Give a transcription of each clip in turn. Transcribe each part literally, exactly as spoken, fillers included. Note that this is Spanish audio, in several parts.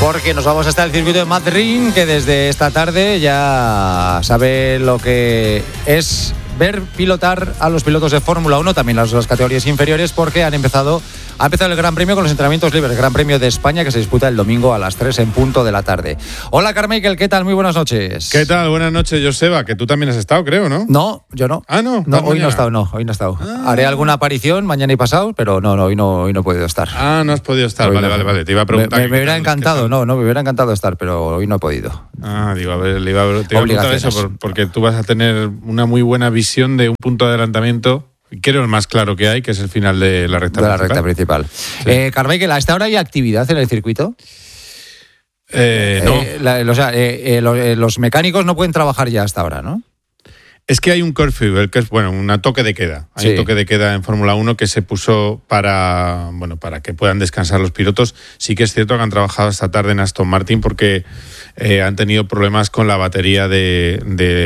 porque nos vamos hasta el circuito de Madrid, que desde esta tarde ya sabe lo que es ver pilotar a los pilotos de Fórmula uno, también las, las categorías inferiores, porque han empezado ha empezado el Gran Premio con los entrenamientos libres, el Gran Premio de España, que se disputa el domingo a las tres en punto de la tarde. Hola, Carmichael, ¿qué tal? Muy buenas noches. ¿Qué tal? Buenas noches, Joseba, que tú también has estado, creo, ¿no? No, yo no. Ah, no. No, hoy no he estado, no, hoy no he estado. Ah. Haré alguna aparición mañana y pasado, pero no, no, hoy no, hoy no he podido estar. Ah, no has podido estar, hoy vale, no. vale, vale. Te iba a preguntar. Me, me, me hubiera encantado, no, no, me hubiera encantado estar, pero hoy no he podido. Ah, digo, a ver, le iba a, te iba a preguntar eso, por, porque tú vas a tener una muy buena visión de un punto de adelantamiento. Creo el más claro que hay, que es el final de la recta de principal. la recta principal. Sí. Eh, Carmichael, ¿a esta hora hay actividad en el circuito? Eh, no. Eh, la, o sea, eh, eh, los, eh, los mecánicos no pueden trabajar ya hasta ahora, ¿no? Es que hay un curfew, el que es, bueno, un toque de queda. Hay sí. un toque de queda en Fórmula uno que se puso para, bueno, para que puedan descansar los pilotos. Sí que es cierto que han trabajado esta tarde en Aston Martin porque eh, han tenido problemas con la batería de...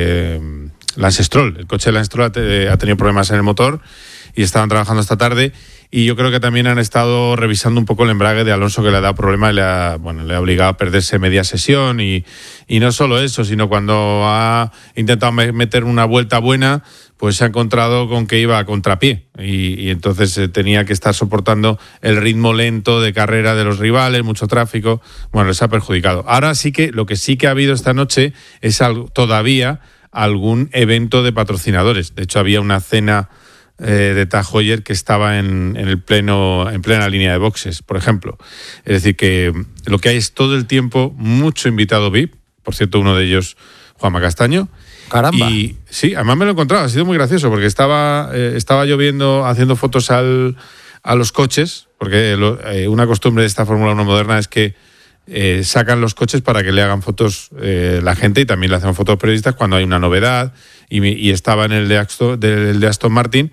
de Lance Stroll, el coche de Lance Stroll ha tenido problemas en el motor y estaban trabajando esta tarde, y yo creo que también han estado revisando un poco el embrague de Alonso, que le ha dado problemas y le ha, bueno, le ha obligado a perderse media sesión, y, y no solo eso, sino cuando ha intentado meter una vuelta buena, pues se ha encontrado con que iba a contrapié y, y entonces eh, tenía que estar soportando el ritmo lento de carrera de los rivales, mucho tráfico, bueno, les ha perjudicado. Ahora sí que, lo que sí que ha habido esta noche es algo, todavía algún evento de patrocinadores. De hecho, había una cena eh, de Tag Heuer que estaba en, en el pleno, en plena línea de boxes, por ejemplo. Es decir, que lo que hay es todo el tiempo mucho invitado V I P. Por cierto, uno de ellos, Juanma Castaño. Caramba. Y sí, además me lo he encontrado, ha sido muy gracioso, porque estaba, eh, estaba yo viendo, haciendo fotos al, a los coches, porque lo, eh, una costumbre de esta Fórmula uno moderna es que Eh, sacan los coches para que le hagan fotos eh, la gente, y también le hacen fotos periodistas cuando hay una novedad, y, y estaba en el de, Aston, del de Aston Martin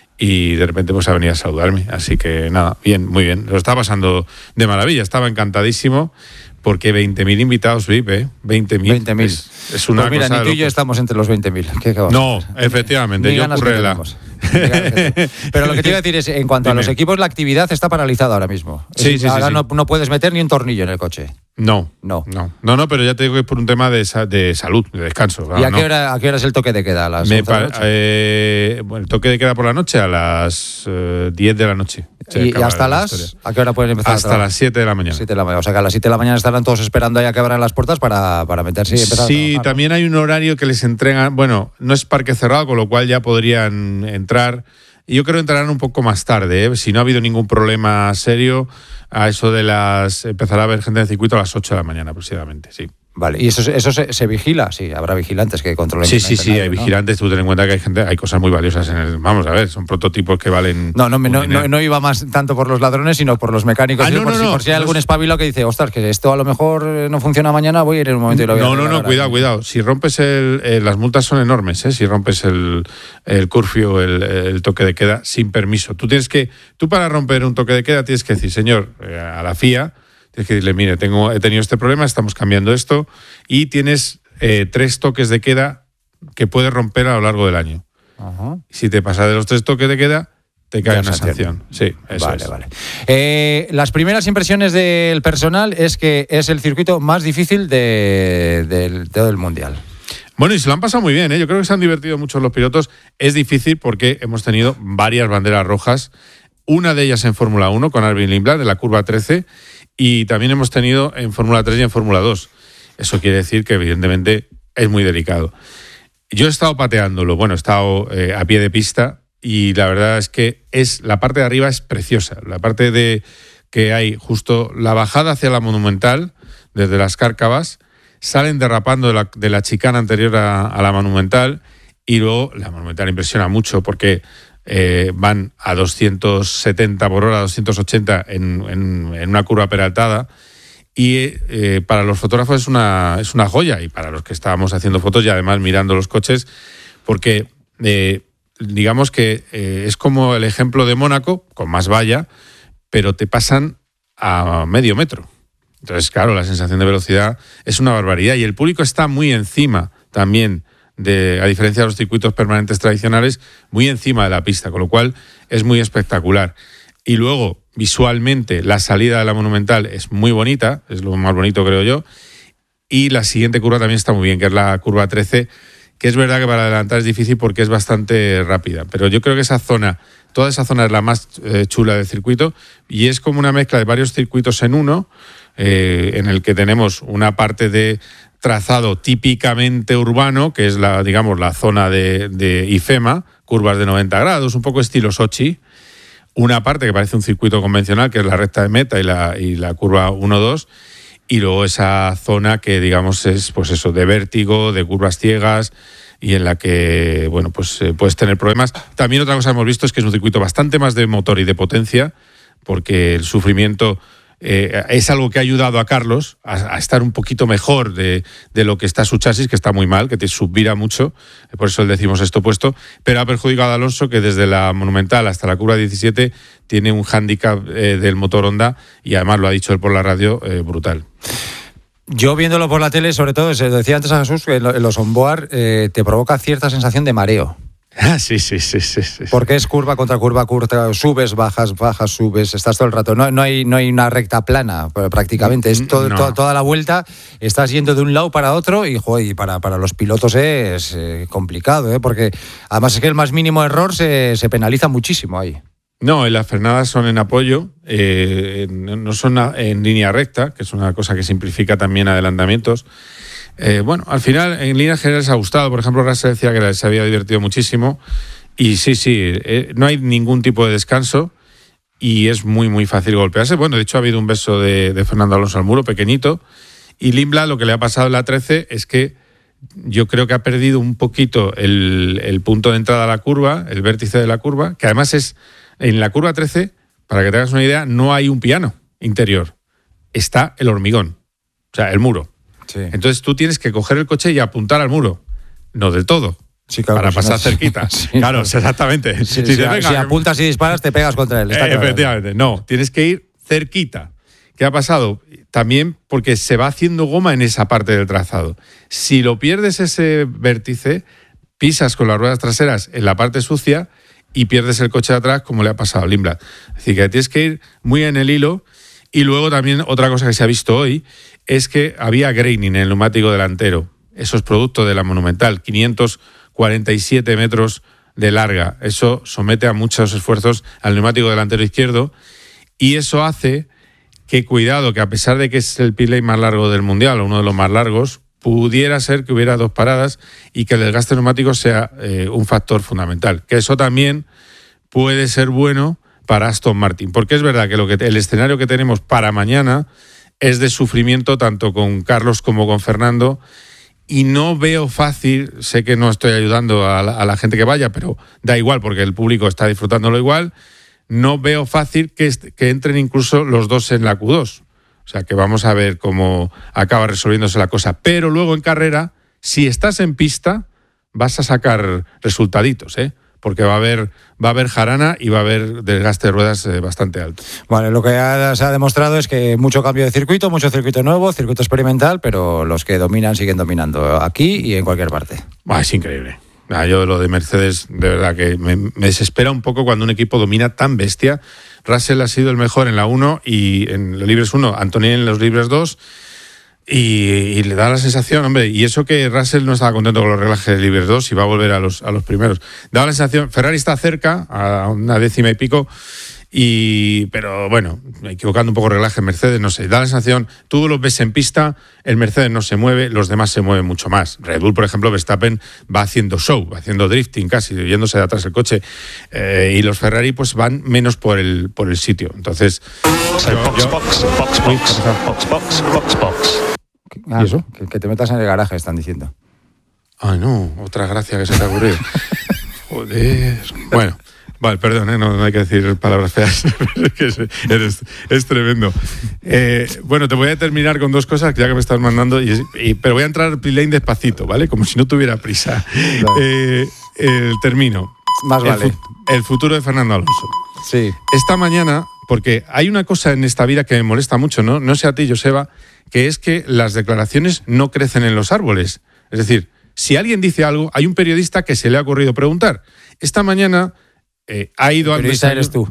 y de repente pues ha venido a saludarme, así que nada, bien, muy bien, lo estaba pasando de maravilla, estaba encantadísimo porque veinte mil invitados V I P, ¿eh? veinte mil. veinte mil. Es, es una pues mira, cosa ni tú y yo estamos entre los veinte mil. No, efectivamente, ni yo ocurre la... Pero lo que te iba a decir es, en cuanto Dime. a los equipos, la actividad está paralizada ahora mismo. Sí, es, sí, ahora sí, no, sí. no puedes meter ni un tornillo en el coche. No, no, no, no, no, pero ya te digo que es por un tema de, de salud, de descanso. Claro, ¿Y a qué, no. hora, a qué hora es el toque de queda? ¿A las Me once de la pa- noche? eh, bueno, el toque de queda por la noche a las eh, diez de la noche. ¿Y, y hasta las? Historia. ¿A qué hora pueden empezar? Hasta a las siete de la mañana. siete de la mañana. O sea que a las siete de la mañana estarán todos esperando ahí a que abran las puertas para, para meterse y empezar Sí, a trabajar, también ¿no? hay un horario que les entregan. Bueno, no es parque cerrado, con lo cual ya podrían entrar. Yo creo que entrarán un poco más tarde, ¿eh? Si no ha habido ningún problema serio, a eso de las... Empezará a haber gente en el circuito a las ocho de la mañana aproximadamente, sí. Vale, ¿y eso, eso se, se vigila? Sí, habrá vigilantes que controlen. Sí, sí, sí, hay ¿no? vigilantes. Tú ten en cuenta que hay gente, hay cosas muy valiosas en el... Vamos a ver, son prototipos que valen... No, no, no, no, no iba más tanto por los ladrones, sino por los mecánicos. Ah, no, por, no, si, no, por si hay no, algún no, espabilo que dice, ostras, que esto a lo mejor no funciona mañana, voy a ir en un momento y lo voy a No, no, no, cuidado, ahora. cuidado. Si rompes el... Eh, las multas son enormes, ¿eh? Si rompes el, el curfew, el, el toque de queda, sin permiso. Tú tienes que... Tú para romper un toque de queda tienes que decir, señor, eh, a la F I A... Tienes que decirle, mire, tengo, he tenido este problema, estamos cambiando esto, y tienes eh, tres toques de queda que puedes romper a lo largo del año. Ajá. Si te pasas de los tres toques de queda, te cae Ya una sanción. sanción. Sí, eso Vale, es. vale. Eh, las primeras impresiones del personal es que es el circuito más difícil de, de, de todo el Mundial. Bueno, y se lo han pasado muy bien, ¿eh? Yo creo que se han divertido mucho los pilotos. Es difícil porque hemos tenido varias banderas rojas, una de ellas en Fórmula uno con Albin Lindblad de la curva trece, y también hemos tenido en Fórmula tres y en Fórmula dos. Eso quiere decir que evidentemente es muy delicado. Yo he estado pateándolo, bueno, he estado eh, a pie de pista, y la verdad es que es la parte de arriba es preciosa. La parte de que hay justo la bajada hacia la Monumental, desde las Cárcavas, salen derrapando de la, de la chicana anterior a, a la Monumental, y luego la Monumental impresiona mucho porque eh, van a doscientos setenta por hora, doscientos ochenta en, en, en una curva peraltada, y eh, para los fotógrafos es una, es una joya, y para los que estábamos haciendo fotos y además mirando los coches, porque eh, digamos que eh, es como el ejemplo de Mónaco, con más valla, pero te pasan a medio metro. Entonces, claro, la sensación de velocidad es una barbaridad, y el público está muy encima también, de, a diferencia de los circuitos permanentes tradicionales, muy encima de la pista, con lo cual es muy espectacular. Y luego, visualmente la salida de la Monumental es muy bonita, es lo más bonito creo yo, y la siguiente curva también está muy bien, que es la curva trece, que es verdad que para adelantar es difícil porque es bastante rápida, pero yo creo que esa zona, toda esa zona es la más eh, chula del circuito y es como una mezcla de varios circuitos en uno, eh, en el que tenemos una parte de trazado típicamente urbano, que es la, digamos, la zona de, de IFEMA, curvas de noventa grados, un poco estilo Sochi, una parte que parece un circuito convencional, que es la recta de meta y la, y la curva uno dos, y luego esa zona que, digamos, es pues eso, de vértigo, de curvas ciegas, y en la que, bueno, pues eh, puedes tener problemas. También otra cosa que hemos visto es que es un circuito bastante más de motor y de potencia, porque el sufrimiento eh, es algo que ha ayudado a Carlos a, a estar un poquito mejor de, de lo que está su chasis, que está muy mal, que te subvira mucho, por eso le decimos esto puesto, pero ha perjudicado a Alonso, que desde la Monumental hasta la curva diecisiete tiene un hándicap eh, del motor Honda, y además lo ha dicho él por la radio, eh, brutal. Yo viéndolo por la tele, sobre todo, se lo decía antes a Jesús, que en los onboard eh, te provoca cierta sensación de mareo. Ah, sí, sí, sí, sí, sí. Porque es curva contra curva, curva, subes, bajas, bajas, subes, estás todo el rato. No, no hay, no hay una recta plana prácticamente. Es todo, no. to, toda la vuelta, estás yendo de un lado para otro y, joder, y para, para los pilotos es eh, complicado, ¿eh? Porque además es que el más mínimo error se, se penaliza muchísimo ahí. No, las frenadas son en apoyo, eh, no son en línea recta, que es una cosa que simplifica también adelantamientos. Eh, bueno, al final, en líneas generales ha gustado. Por ejemplo, Russell decía que se había divertido muchísimo. Y sí, sí, eh, no hay ningún tipo de descanso y es muy, muy fácil golpearse. Bueno, de hecho ha habido un beso de, de Fernando Alonso al muro, pequeñito. Y Lindblad, lo que le ha pasado en la trece es que yo creo que ha perdido un poquito el, el punto de entrada a la curva, el vértice de la curva, que además es, en la curva trece, para que te hagas una idea, no hay un piano interior. Está el hormigón, o sea, el muro. Sí. Entonces tú tienes que coger el coche y apuntar al muro, no del todo, sí, claro, para pasar no, cerquita. Sí, claro, sí, exactamente. Sí, si, si, te venga, si apuntas y disparas, te pegas contra él. Está eh, claro. Efectivamente, no, tienes que ir cerquita. ¿Qué ha pasado? También porque se va haciendo goma en esa parte del trazado. Si lo pierdes ese vértice, pisas con las ruedas traseras en la parte sucia y pierdes el coche de atrás, como le ha pasado a Lindblad. Es decir, que tienes que ir muy en el hilo. Y luego también otra cosa que se ha visto hoy es que había graining en el neumático delantero. Eso es producto de la Monumental, quinientos cuarenta y siete metros de larga. Eso somete a muchos esfuerzos al neumático delantero izquierdo y eso hace que, cuidado, que a pesar de que es el pit lane más largo del Mundial, o uno de los más largos, pudiera ser que hubiera dos paradas y que el desgaste neumático sea eh, un factor fundamental. Que eso también puede ser bueno para Aston Martin, porque es verdad que, lo que el escenario que tenemos para mañana es de sufrimiento tanto con Carlos como con Fernando, y no veo fácil, sé que no estoy ayudando a la, a la gente que vaya, pero da igual porque el público está disfrutándolo igual, no veo fácil que, que entren incluso los dos en la Q dos, o sea que vamos a ver cómo acaba resolviéndose la cosa, pero luego en carrera, si estás en pista, vas a sacar resultaditos, ¿eh? Porque va a haber va a haber jarana y va a haber desgaste de ruedas eh, bastante alto. Vale, lo que ha, se ha demostrado es que mucho cambio de circuito, mucho circuito nuevo, circuito experimental, pero los que dominan siguen dominando aquí y en cualquier parte. Ah, es increíble. Ah, yo lo de Mercedes, de verdad que me, me desespera un poco cuando un equipo domina tan bestia. Russell ha sido el mejor en la uno y en los libres uno, Antonio en los libres dos. Y, y le da la sensación, hombre, y eso que Russell no estaba contento con los reglajes de libres dos y va a volver a los, a los primeros. Da la sensación, Ferrari está cerca, a una décima y pico, y pero bueno, equivocando un poco el reglaje, Mercedes, no sé, da la sensación, tú los ves en pista, el Mercedes no se mueve, los demás se mueven mucho más. Red Bull, por ejemplo, Verstappen va haciendo show, va haciendo drifting casi, yéndose de atrás el coche, eh, y los Ferrari pues van menos por el, por el sitio. Entonces, so, yo, box, yo, box, box, box, box, box, box, box. Ah, ¿y eso? Que, que te metas en el garaje, están diciendo. Ah, no, otra gracia que se te ha ocurrido. Joder. Bueno, vale, perdón, ¿eh? no, no hay que decir palabras feas. es, eres, es tremendo. Eh, bueno, te voy a terminar con dos cosas, ya que me estás mandando, y, y, pero voy a entrar al pit lane despacito, ¿vale? Como si no tuviera prisa. Eh, eh, termino. Más vale. El, fu- el futuro de Fernando Alonso. Sí. Esta mañana, porque hay una cosa en esta vida que me molesta mucho, ¿no? No sé a ti, Joseba, que es que las declaraciones no crecen en los árboles. Es decir, si alguien dice algo, hay un periodista que se le ha ocurrido preguntar. Esta mañana eh, ha ido al... El periodista eres tú.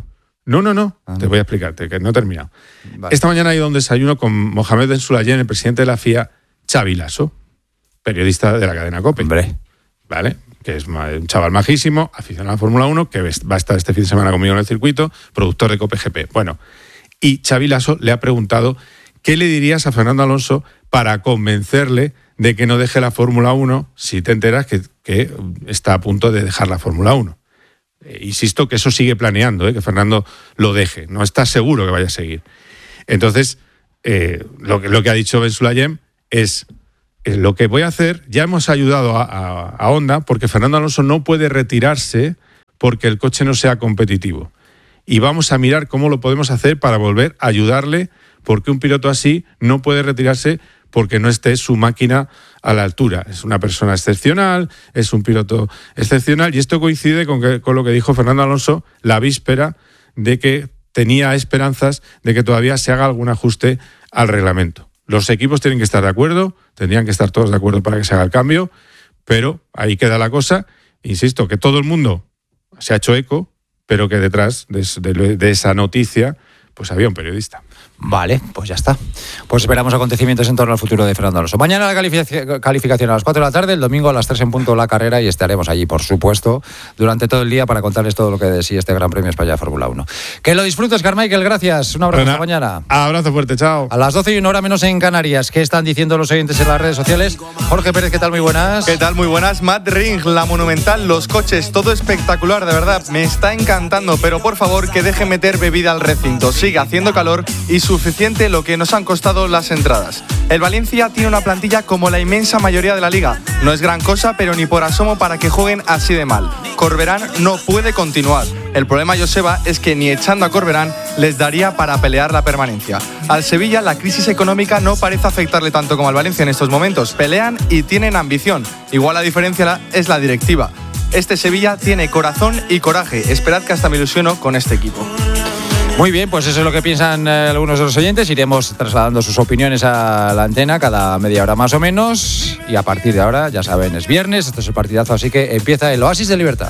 No, no, no, Ah, te voy a explicarte, que no he terminado. Vale. Esta mañana he ido a un desayuno con Mohamed Ben Sulayem, el presidente de la F I A, Xavi Lasso, periodista de la cadena COPE. Hombre. ¿Vale? Que es un chaval majísimo, aficionado a la Fórmula uno, que va a estar este fin de semana conmigo en el circuito, productor de COPE G P. Bueno, y Xavi Lasso le ha preguntado qué le dirías a Fernando Alonso para convencerle de que no deje la Fórmula uno si te enteras que, que está a punto de dejar la Fórmula uno. Eh, insisto que eso sigue planeando, ¿eh? Que Fernando lo deje, no está seguro que vaya a seguir. Entonces, eh, lo, que, lo que ha dicho Ben Sulayem es... Lo que voy a hacer, ya hemos ayudado a, a, a Honda porque Fernando Alonso no puede retirarse porque el coche no sea competitivo. Y vamos a mirar cómo lo podemos hacer para volver a ayudarle, porque un piloto así no puede retirarse porque no esté su máquina a la altura. Es una persona excepcional, es un piloto excepcional, y esto coincide con, que, con lo que dijo Fernando Alonso la víspera de que tenía esperanzas de que todavía se haga algún ajuste al reglamento. Los equipos tienen que estar de acuerdo, tendrían que estar todos de acuerdo para que se haga el cambio, pero ahí queda la cosa. Insisto, que todo el mundo se ha hecho eco, pero que detrás de, de, de esa noticia pues había un periodista. Vale, pues ya está. Pues esperamos acontecimientos en torno al futuro de Fernando Alonso. Mañana la calific- calificación a las cuatro de la tarde, el domingo a las tres en punto la carrera, y estaremos allí, por supuesto, durante todo el día para contarles todo lo que de sí este Gran Premio España de Fórmula uno. Que lo disfrutes, Carmichael, gracias. Un abrazo, hasta mañana. Abrazo fuerte, chao. A las doce y una hora menos en Canarias. ¿Qué están diciendo los oyentes en las redes sociales? Jorge Pérez, ¿qué tal? Muy buenas. ¿Qué tal? Muy buenas. Matt Ring, la Monumental, los coches, todo espectacular, de verdad. Me está encantando, pero por favor que deje meter bebida al recinto. Sigue haciendo calor y suficiente lo que nos han costado las entradas. El Valencia tiene una plantilla como la inmensa mayoría de la liga. No es gran cosa, pero ni por asomo para que jueguen así de mal. Corberán no puede continuar. El problema, Joseba, es que ni echando a Corberán les daría para pelear la permanencia. Al Sevilla la crisis económica no parece afectarle tanto como al Valencia en estos momentos. Pelean y tienen ambición. Igual la diferencia es la directiva. Este Sevilla tiene corazón y coraje. Esperad que hasta me ilusiono con este equipo. Muy bien, pues eso es lo que piensan eh, algunos de los oyentes. Iremos trasladando sus opiniones a la antena cada media hora más o menos. Y a partir de ahora, ya saben, es viernes, esto es el partidazo, así que empieza el Oasis de Libertad.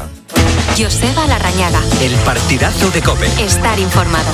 Joseba Larrañaga. El partidazo de COPE. Estar informado.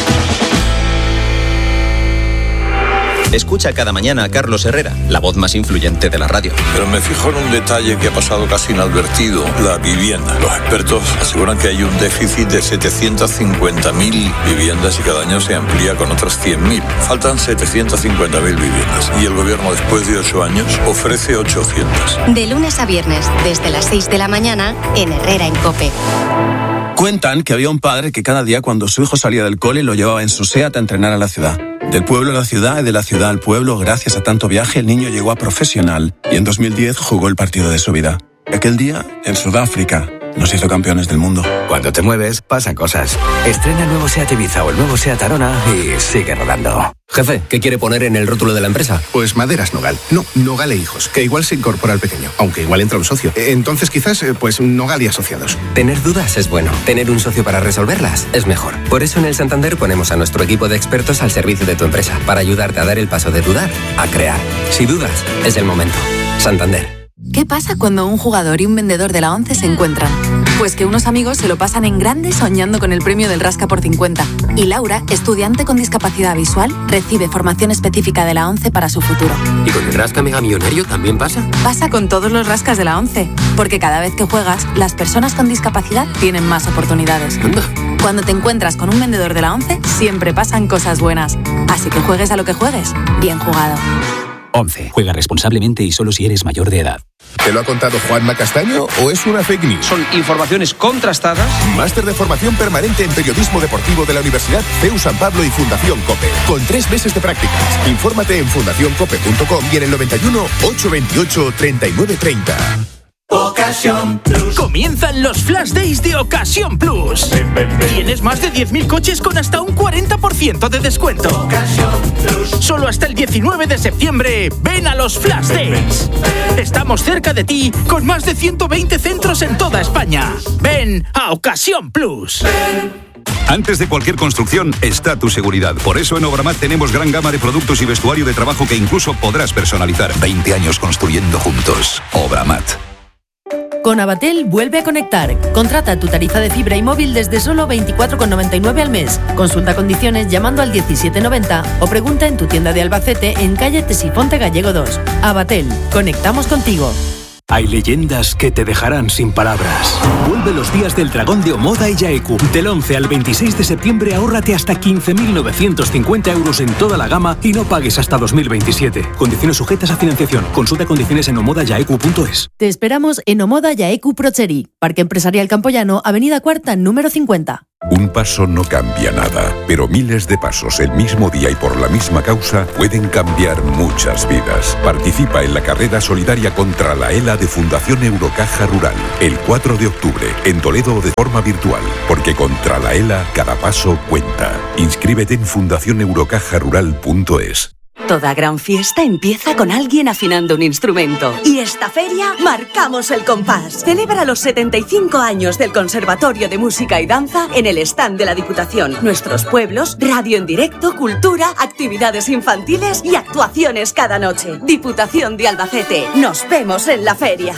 Escucha cada mañana a Carlos Herrera, la voz más influyente de la radio. Pero me fijo en un detalle que ha pasado casi inadvertido: la vivienda. Los expertos aseguran que hay un déficit de setecientas cincuenta mil viviendas y cada año se amplía con otras cien mil. Faltan setecientas cincuenta mil viviendas y el gobierno, después de ocho años, ofrece ochocientas. De lunes a viernes, desde las seis de la mañana, en Herrera en COPE. Cuentan que había un padre que cada día cuando su hijo salía del cole lo llevaba en su SEAT a entrenar a la ciudad. Del pueblo a la ciudad y de la ciudad al pueblo, gracias a tanto viaje, el niño llegó a profesional y en dos mil diez jugó el partido de su vida. Aquel día, en Sudáfrica, nos hizo campeones del mundo. Cuando te mueves, pasan cosas. Estrena el nuevo SEAT Ibiza o el nuevo SEAT Arona y sigue rodando. Jefe, ¿qué quiere poner en el rótulo de la empresa? Pues Maderas Nogal. No, Nogal e Hijos, que igual se incorpora al pequeño, aunque igual entra un socio. Entonces quizás, pues Nogal y Asociados. Tener dudas es bueno. Tener un socio para resolverlas es mejor. Por eso en el Santander ponemos a nuestro equipo de expertos al servicio de tu empresa, para ayudarte a dar el paso de dudar a crear. Si dudas, es el momento. Santander. ¿Qué pasa cuando un jugador y un vendedor de la ONCE se encuentran? Pues que unos amigos se lo pasan en grande soñando con el premio del Rasca por cincuenta. Y Laura, estudiante con discapacidad visual, recibe formación específica de la ONCE para su futuro. ¿Y con el Rasca Mega Millonario también pasa? Pasa con todos los rascas de la ONCE, porque cada vez que juegas, las personas con discapacidad tienen más oportunidades. Anda. Cuando te encuentras con un vendedor de la ONCE, siempre pasan cosas buenas. Así que juegues a lo que juegues, bien jugado. once. Juega responsablemente y solo si eres mayor de edad. ¿Te lo ha contado Juanma Castaño o es una fake news? Son informaciones contrastadas. Máster de formación permanente en periodismo deportivo de la Universidad C E U San Pablo y Fundación COPE. Con tres meses de prácticas. Infórmate en fundación cope punto com y en el noventa y uno, ochocientos veintiocho, treinta y nueve treinta. Ocasión Plus. Comienzan los Flash Days de Ocasión Plus. Ven, ven, ven. Tienes más de diez mil coches con hasta un cuarenta por ciento de descuento. Ocasión Plus. Solo hasta el diecinueve de septiembre. Ven a los Flash Days. Ven, ven. Estamos cerca de ti con más de ciento veinte centros en toda España. Ven a Ocasión Plus. Ven. Antes de cualquier construcción está tu seguridad. Por eso en Obramat tenemos gran gama de productos y vestuario de trabajo que incluso podrás personalizar. veinte años construyendo juntos. Obramat. Con Abatel vuelve a conectar. Contrata tu tarifa de fibra y móvil desde solo veinticuatro con noventa y nueve al mes. Consulta condiciones llamando al diecisiete noventa o pregunta en tu tienda de Albacete en calle Tesifonte Gallego dos. Abatel, conectamos contigo. Hay leyendas que te dejarán sin palabras. Vuelve los días del dragón de Omoda y Yaeku. Del once al veintiséis de septiembre ahórrate hasta quince mil novecientos cincuenta euros en toda la gama y no pagues hasta dos mil veintisiete. Condiciones sujetas a financiación. Consulta condiciones en omoda yaeku punto es. Te esperamos en Omoda Yaeku Procheri, Parque Empresarial Campoyano, Avenida Cuarta, número cincuenta. Un paso no cambia nada, pero miles de pasos el mismo día y por la misma causa pueden cambiar muchas vidas. Participa en la carrera solidaria contra la ELA de Fundación Eurocaja Rural, el cuatro de octubre, en Toledo o de forma virtual, porque contra la ELA cada paso cuenta. Inscríbete en fundación eurocaja rural punto es. Toda gran fiesta empieza con alguien afinando un instrumento. Y esta feria marcamos el compás. Celebra los setenta y cinco años del Conservatorio de Música y Danza en el stand de la Diputación. Nuestros pueblos, radio en directo, cultura, actividades infantiles y actuaciones cada noche. Diputación de Albacete. Nos vemos en la feria.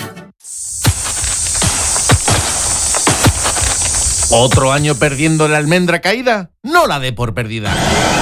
¿Otro año perdiendo la almendra caída? No la dé por perdida.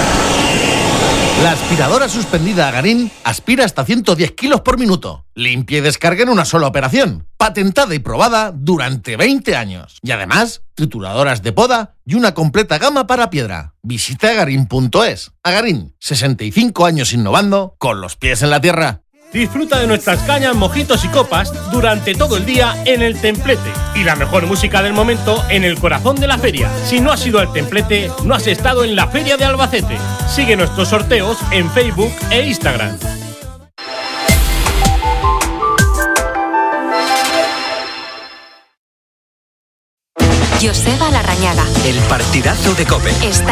La aspiradora suspendida Agarín aspira hasta ciento diez kilos por minuto. Limpia y descarga en una sola operación. Patentada y probada durante veinte años. Y además, trituradoras de poda y una completa gama para piedra. Visita agarín punto es. Agarín, sesenta y cinco años innovando con los pies en la tierra. Disfruta de nuestras cañas, mojitos y copas durante todo el día en El Templete. Y la mejor música del momento en el corazón de la feria. Si no has ido al Templete, no has estado en la Feria de Albacete. Sigue nuestros sorteos en Facebook e Instagram. Joseba Larrañaga. El partidazo de COPE. Está